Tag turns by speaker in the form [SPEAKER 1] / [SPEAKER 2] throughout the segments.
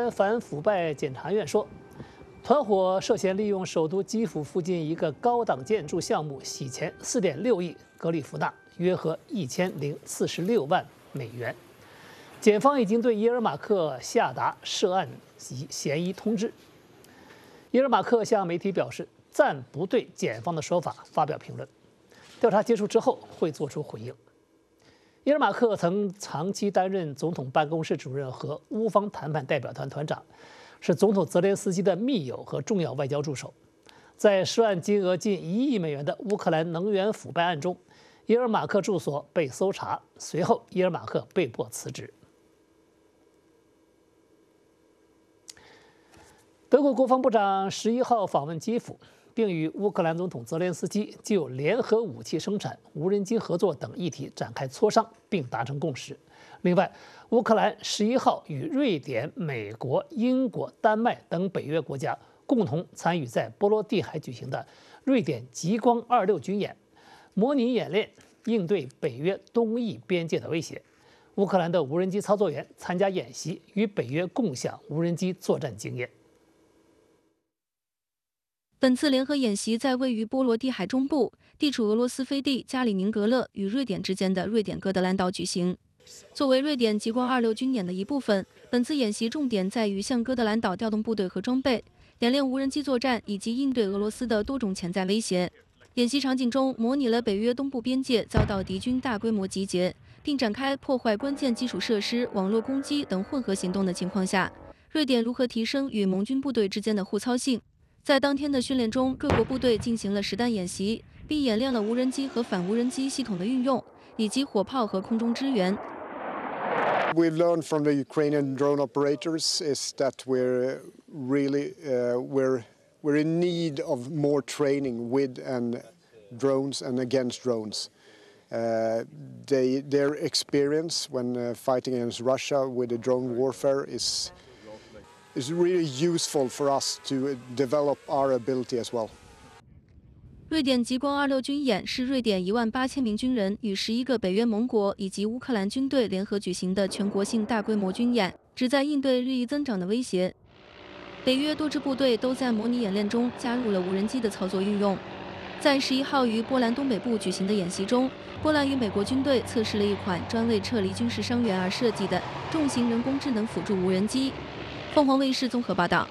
[SPEAKER 1] 兰反腐败检察院说，团伙涉嫌利用首都基辅附近一个高档建筑项目洗钱4.6亿格里夫纳，约合1046万美元。检方已经对伊尔马克下达涉案及嫌疑通知。伊尔马克向媒体表示，暂不对检方的说法发表评论，调查结束之后会做出回应。伊尔马克曾长期担任总统办公室主任和乌方谈判代表团团长，是总统泽连斯基的密友和重要外交助手。在涉案金额近1亿美元的乌克兰能源腐败案中，伊尔马克住所被搜查，随后伊尔马克被迫辞职。德国国防部长11号访问基辅，并与乌克兰总统泽连斯基就联合武器生产、无人机合作等议题展开磋商，并达成共识。另外，乌克兰11号与瑞典、美国、英国、丹麦等北约国家共同参与在波罗的海举行的瑞典极光26军演，模拟演练应对北约东翼边界的威胁。乌克兰的无人机操作员参加演习，与北约共享无人机作战经验。
[SPEAKER 2] 本次联合演习在位于波罗的海中部、地处俄罗斯飞地加里宁格勒与瑞典之间的瑞典哥德兰岛举行。作为瑞典极光26军演的一部分，本次演习重点在于向哥德兰岛调动部队和装备，演练无人机作战以及应对俄罗斯的多种潜在威胁。演习场景中模拟了北约东部边界遭到敌军大规模集结，并展开破坏关键基础设施、网络攻击等混合行动的情况下，瑞典如何提升与盟军部队之间的互操性。在当天的训练中，各国部队进行了实弹演习，并演练了无人机和反无人机系统的运用，以及火炮和空中支援。
[SPEAKER 3] We've learned from the Ukrainian drone operators is that we're in need of more training with and drones and against drones. Their experience when fighting against Russia with the drone warfare is really useful for us to develop our ability as well.
[SPEAKER 2] 瑞典极光26军演是瑞典18000名军人与11个北约盟国以及乌克兰军队联合举行的全国性大规模军演，旨在应对日益增长的威胁。北约多支部队都在模拟演练中加入了无人机的操作运用。在11号于波兰东北部举行的演习中，波兰与美国军队测试了一款专为撤离军事伤员而设计的重型人工智能辅助无人机。凤凰卫视综合报道。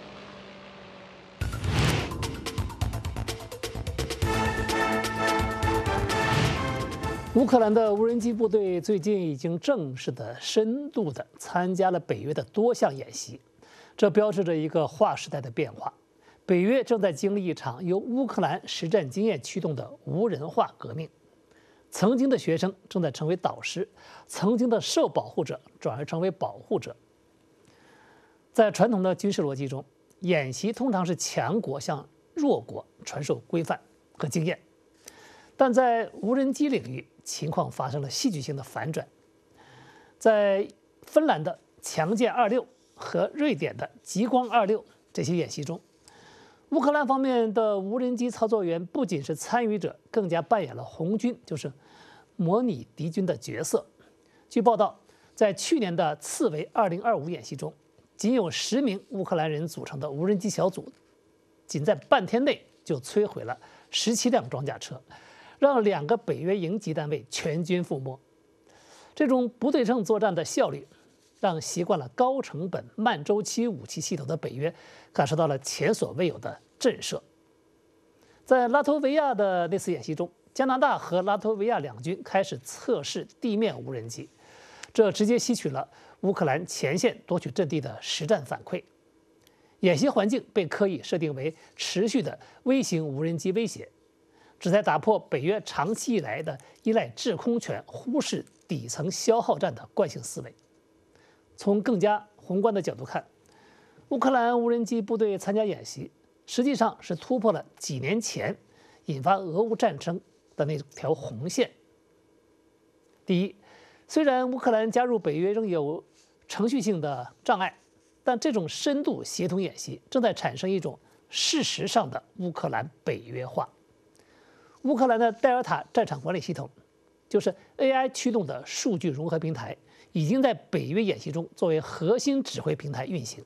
[SPEAKER 1] 乌克兰的无人机部队最近已经正式的、深度的参加了北约的多项演习，这标志着一个划时代的变化。北约正在经历一场由乌克兰实战经验驱动的无人化革命。曾经的学生正在成为导师，曾经的受保护者转而成为保护者。在传统的军事逻辑中，演习通常是强国向弱国传授规范和经验，但在无人机领域，情况发生了戏剧性的反转。在芬兰的强剑26和瑞典的极光26这些演习中，乌克兰方面的无人机操作员不仅是参与者，更加扮演了红军，就是模拟敌军的角色。据报道，在去年的刺猬2025演习中，仅有10名乌克兰人组成的无人机小组，仅在半天内就摧毁了17辆装甲车，让2个北约营级单位全军覆没。这种不对称作战的效率，让习惯了高成本、慢周期武器系统的北约感受到了前所未有的震慑。在拉脱维亚的那次演习中，加拿大和拉脱维亚两军开始测试地面无人机，这直接吸取了乌克兰前线夺取阵地的实战反馈。演习环境被刻意设定为持续的微型无人机威胁，旨在打破北约长期以来的依赖制空权、忽视底层消耗战的惯性思维。从更加宏观的角度看，乌克兰无人机部队参加演习，实际上是突破了几年前引发俄乌战争的那条红线。第一，虽然乌克兰加入北约仍有程序性的障碍，但这种深度协同演习正在产生一种事实上的乌克兰北约化。乌克兰的戴尔塔战场管理系统，就是 AI 驱动的数据融合平台，已经在北约演习中作为核心指挥平台运行。